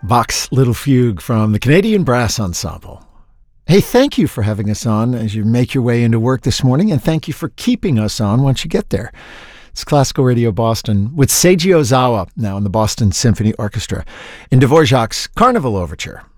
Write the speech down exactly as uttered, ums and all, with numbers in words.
Bach's Little Fugue from the Canadian Brass Ensemble. Hey, thank you for having us on as you make your way into work this morning, and thank you for keeping us on once you get there. It's Classical Radio Boston with Seiji Ozawa, now in the Boston Symphony Orchestra, in Dvorak's Carnival Overture.